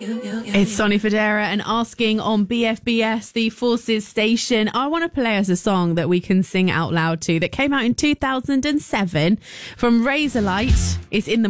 It's Sonny Fodera and Asking on BFBS, the Forces station. I want to play us a song that we can sing out loud to that came out in 2007 from Razorlight. It's In the